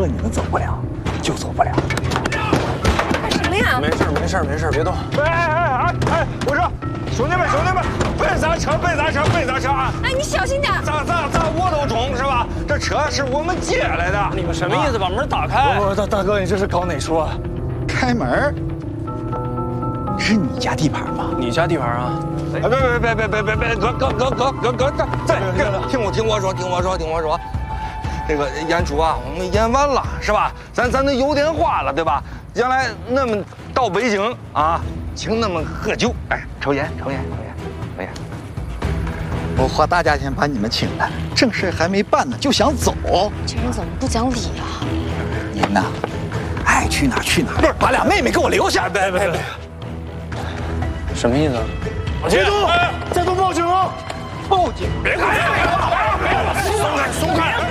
你们走不了，就走不了。 干什么呀？ 没事，别动。 哎！我说，兄弟们，别砸车啊！ 哎，你小心点。 砸我都中是吧？这车是我们借来的。 你们什么意思？把门打开！ 大哥，你这是搞哪出啊？开门？这是你家地盘吗？ 你家地盘啊？ 别，哥，听我说，这个演出啊，我们演完了是吧？咱都有点花了对吧？将来那么到北京啊，请他们喝酒，哎，抽烟。 我花大价钱把你们请来，正事还没办呢，就想走。 这人怎么不讲理啊？ 您呐，爱去哪去哪，不是把俩妹妹给我留下。 别， 什么意思？ 别动！再动报警啊！ 报警！ 别松开！